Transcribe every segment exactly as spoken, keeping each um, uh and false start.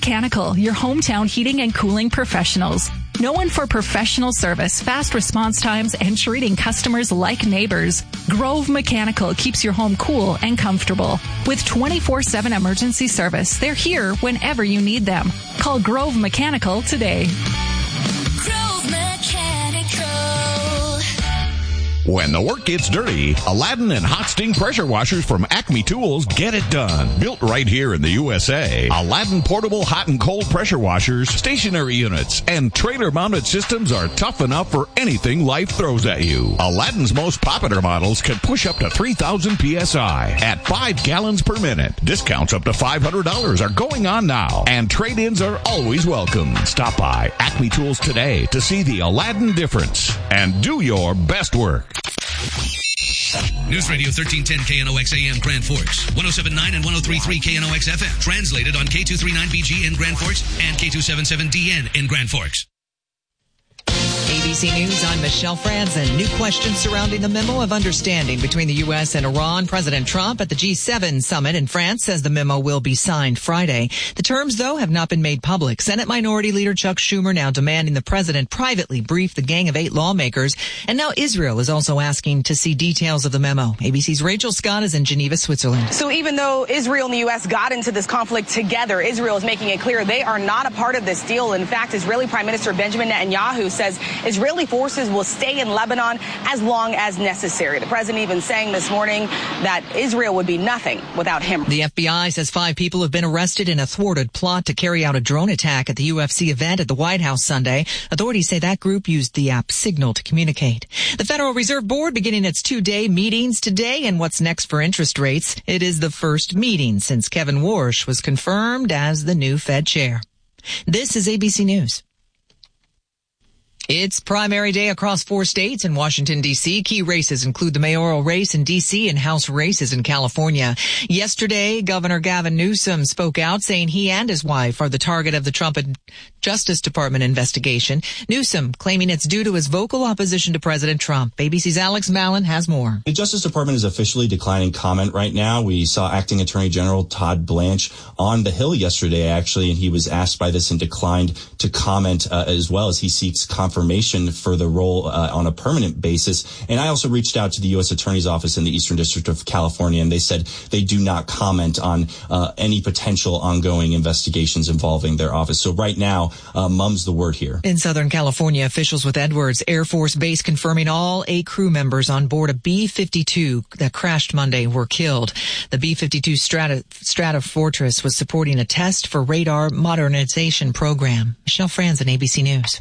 Mechanical, your hometown heating and cooling professionals. Known for professional service, fast response times, and treating customers like neighbors, Grove Mechanical keeps your home cool and comfortable. With twenty-four seven emergency service, they're here whenever you need them. Call Grove Mechanical today. Grove Mechanical. When the work gets dirty, Aladdin and Hot Sting pressure washers from Acme Tools get it done. Built right here in the U S A. Aladdin portable hot and cold pressure washers, stationary units, and trailer-mounted systems are tough enough for anything life throws at you. Aladdin's most popular models can push up to three thousand P S I at five gallons per minute. Discounts up to five hundred dollars are going on now, and trade-ins are always welcome. Stop by Acme Tools today to see the Aladdin difference and do your best work. News Radio thirteen ten K N O X A M Grand Forks, one oh seven point nine and one oh three point three K N O X F M. Translated on K two thirty-nine B G in Grand Forks and K two seventy-seven D N in Grand Forks. A B C News, I'm Michelle Franzen. New questions surrounding the memo of understanding between the U S and Iran. President Trump at the G seven summit in France says the memo will be signed Friday. The terms, though, have not been made public. Senate Minority Leader Chuck Schumer now demanding the president privately brief the gang of eight lawmakers. And now Israel is also asking to see details of the memo. A B C's Rachel Scott is in Geneva, Switzerland. So even though Israel and the U S got into this conflict together, Israel is making it clear they are not a part of this deal. In fact, Israeli Prime Minister Benjamin Netanyahu says Israeli forces will stay in Lebanon as long as necessary. The president even saying this morning that Israel would be nothing without him. The F B I says five people have been arrested in a thwarted plot to carry out a drone attack at the U F C event at the White House Sunday. Authorities say that group used the app Signal to communicate. The Federal Reserve Board beginning its two-day meetings today, and what's next for interest rates? It is the first meeting since Kevin Warsh was confirmed as the new Fed chair. This is A B C News. It's primary day across four states and Washington, D C. Key races include the mayoral race in D C and House races in California. Yesterday, Governor Gavin Newsom spoke out saying he and his wife are the target of the Trump Justice Department investigation. Newsom claiming it's due to his vocal opposition to President Trump. A B C's Alex Mallon has more. The Justice Department is officially declining comment right now. We saw Acting Attorney General Todd Blanche on the Hill yesterday, actually, and he was asked by this and declined to comment uh, as well as he seeks confirmation for the role uh, on a permanent basis. And I also reached out to the U S Attorney's Office in the Eastern District of California, and they said they do not comment on uh, any potential ongoing investigations involving their office. So right now, uh, mum's the word here. In Southern California, officials with Edwards Air Force Base confirming all eight crew members on board a B fifty-two that crashed Monday were killed. The B fifty-two Strata, Strata Fortress was supporting a test for radar modernization program. Michelle Franzen, A B C News.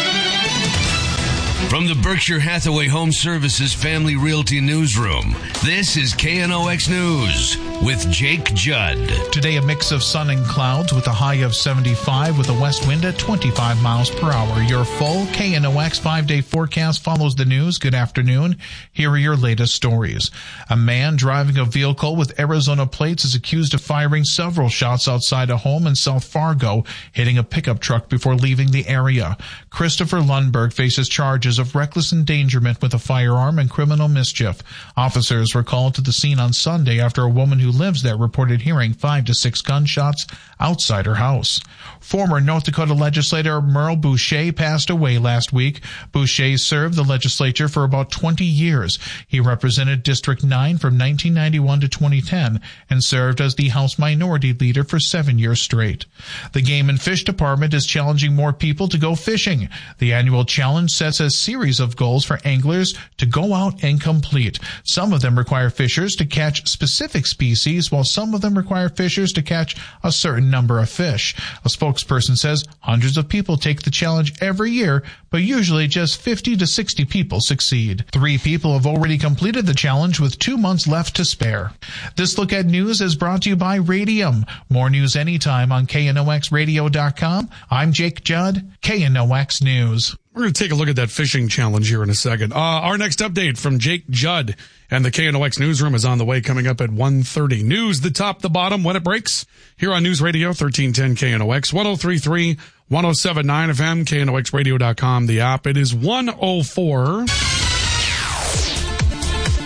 From the Berkshire Hathaway Home Services Family Realty Newsroom, this is K N O X News with Jake Judd. Today, a mix of sun and clouds with a high of seventy-five with a west wind at twenty-five miles per hour. Your full K N O X five-day forecast follows the news. Good afternoon. Here are your latest stories. A man driving a vehicle with Arizona plates is accused of firing several shots outside a home in South Fargo, hitting a pickup truck before leaving the area. Christopher Lundberg faces charges of reckless endangerment with a firearm and criminal mischief. Officers were called to the scene on Sunday after a woman who lives there reported hearing five to six gunshots outside her house. Former North Dakota legislator Merle Boucher passed away last week. Boucher served the legislature for about twenty years. He represented District nine from nineteen ninety-one to twenty ten and served as the House Minority Leader for seven years straight. The Game and Fish Department is challenging more people to go fishing. The annual challenge sets a series of goals for anglers to go out and complete. Some of them require fishers to catch specific species, while some of them require fishers to catch a certain number of fish. A spokesperson says hundreds of people take the challenge every year, but usually just fifty to sixty people succeed. Three people have already completed the challenge with two months left to spare. This Look at News is brought to you by Radium. More news anytime on K N O X radio dot com. I'm Jake Judd, K N O X News. We're going to take a look at that fishing challenge here in a second. Uh, our next update from Jake Judd and the K N O X Newsroom is on the way, coming up at one thirty. News, the top, the bottom, when it breaks, here on News Radio thirteen ten K N O X, one oh three point three, one oh seven point nine F M, K N O X radio dot com, the app. It is one oh four.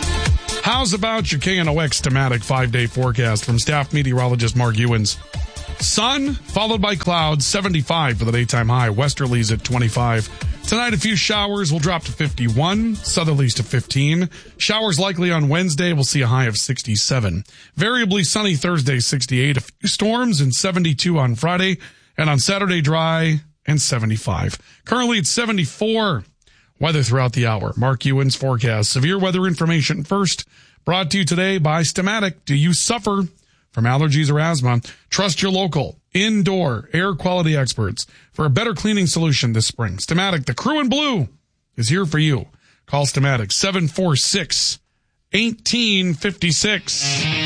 How's about your K N O X thematic five-day forecast from staff meteorologist Mark Ewens? Sun, followed by clouds, seventy-five for the daytime high. Westerlies at twenty-five. Tonight, a few showers will drop to fifty-one. Southerlies to fifteen. Showers likely on Wednesday. We'll see a high of sixty-seven. Variably sunny Thursday, sixty-eight. A few storms and seventy-two on Friday. And on Saturday, dry and seventy-five. Currently, it's seventy-four. Weather throughout the hour. Mark Ewan's forecast. Severe weather information first. Brought to you today by Stamatic. Do you suffer from allergies or asthma? Trust your local indoor air quality experts for a better cleaning solution this spring. Stamatic, the crew in blue, is here for you. Call Stamatic seven four six, one eight five six.